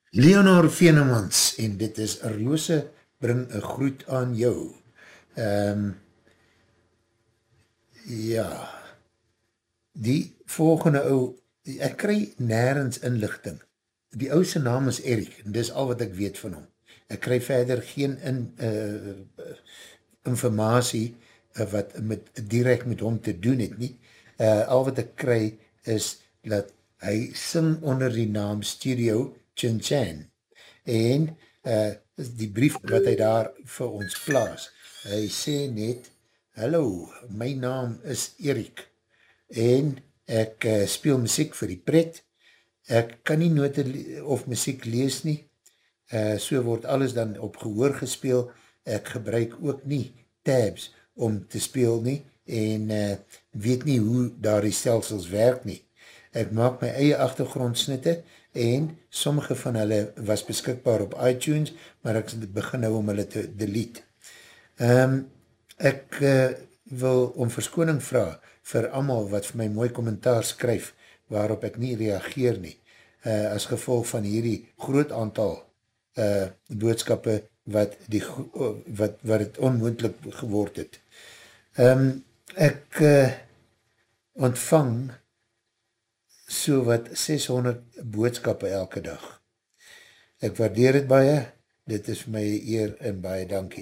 Leonor Venemans, en dit is Rose bring een groet aan jou. Ja, die volgende ou, ek kry nergens inlichting. Die ouse naam is Erik, en dis al wat ek weet van hom. Ek kry verder geen informatie wat direct met hom te doen het nie. Al wat ek kry is dat hy sing onder die naam Studio Chin Chan. En die brief wat hy daar vir ons plaas, hy sê net, hallo, my naam is Erik en ek speel muziek vir die pret. Ek kan nie note of muziek lees nie, so word alles dan op gehoor gespeel. Ek gebruik ook nie tabs om te speel nie en weet nie hoe daar die stelsels werk nie. Ek maak my eie agtergrondsnitte en sommige van hulle was beskikbaar op iTunes, maar ek begin nou om hulle te delete. Ek wil om verskoning vraag vir almal wat vir my mooi kommentaar skryf, waarop ek nie reageer nie, as gevolg van hierdie groot aantal boodskappe wat het onmoontlik geword het. Ek ontvang so wat 600 boodskappe elke dag. Ek waardeer het baie, dit is my eer en baie dankie.